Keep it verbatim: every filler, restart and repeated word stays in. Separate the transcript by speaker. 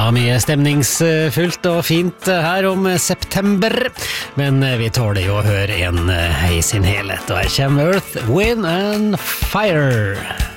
Speaker 1: Ja, mye stemningsfullt og fint her om september, men vi tåler jo å høre en i sin helhet, og her kommer Earth, Wind and Fire.